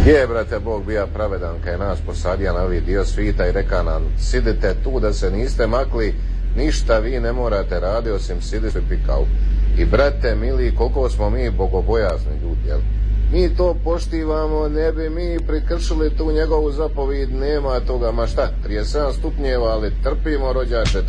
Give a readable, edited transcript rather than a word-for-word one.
Je, brate, Bog bija pravedan kad je nas posadio na ovi dio svita i reka nam, sidite tu da se niste makli, ništa vi ne morate raditi osim siditi pikao. I brate mili, koliko smo mi bogobojazni ljudi, jel? Mi to poštivamo, ne bi mi prekršili tu njegovu zapovijed, nema toga, ma šta, 37 stupnjeva, ali trpimo rođače.